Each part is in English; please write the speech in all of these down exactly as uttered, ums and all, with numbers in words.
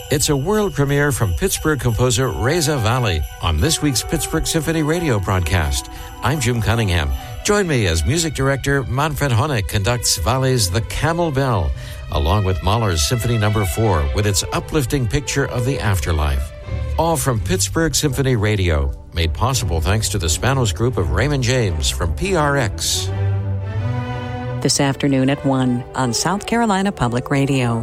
It's a world premiere from Pittsburgh composer Reza Valley on this week's Pittsburgh Symphony radio broadcast. I'm Jim Cunningham. Join me as music director Manfred Honeck conducts Valley's The Camel Bell, along with Mahler's Symphony Number four with its uplifting picture of the afterlife. All from Pittsburgh Symphony Radio, made possible thanks to the Spanos Group of Raymond James from P R X. This afternoon at one on South Carolina Public Radio.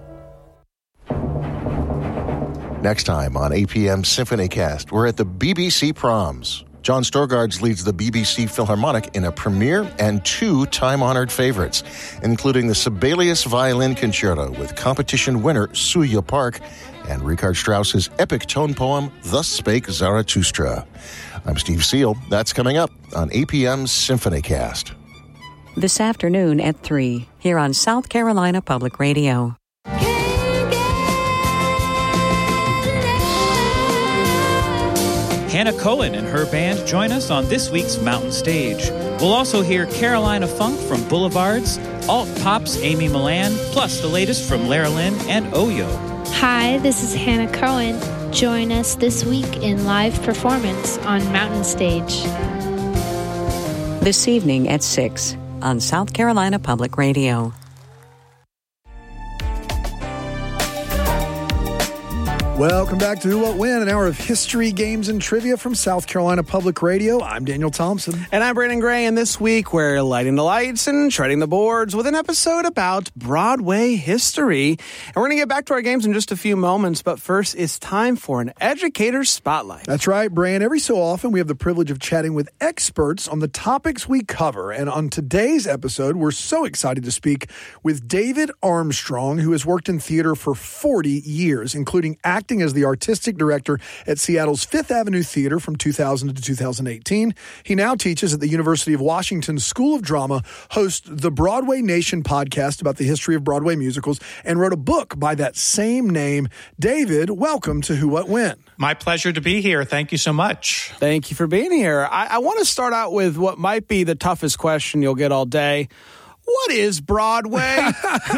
Next time on A P M SymphonyCast, we're at the B B C Proms. John Storgards leads the B B C Philharmonic in a premiere and two time-honored favorites, including the Sibelius Violin Concerto with competition winner Suya Park and Richard Strauss's epic tone poem, Thus Spake Zarathustra. I'm Steve Seal. That's coming up on A P M SymphonyCast. This afternoon at three, here on South Carolina Public Radio. Hannah Cohen and her band join us on this week's Mountain Stage. We'll also hear Carolina Funk from Boulevards, Alt Pop's Amy Milan, plus the latest from Lara Lynn and Oyo. Hi, this is Hannah Cohen. Join us this week in live performance on Mountain Stage. This evening at six on South Carolina Public Radio. Welcome back to Who, What, When, an hour of history, games, and trivia from South Carolina Public Radio. I'm Daniel Thompson. And I'm Brandon Gray, and this week we're lighting the lights and treading the boards with an episode about Broadway history. And we're going to get back to our games in just a few moments, but first it's time for an Educator's Spotlight. That's right, Brand. Every so often we have the privilege of chatting with experts on the topics we cover. And on today's episode, we're so excited to speak with David Armstrong, who has worked in theater for forty years, including acting as the artistic director at Seattle's Fifth Avenue Theater from two thousand to two thousand eighteen. He now teaches at the University of Washington School of Drama, hosts the Broadway Nation podcast about the history of Broadway musicals, and wrote a book by that same name. David, welcome to Who, What, When. My pleasure to be here. Thank you so much. Thank you for being here. I, I want to start out with what might be the toughest question you'll get all day. What is Broadway?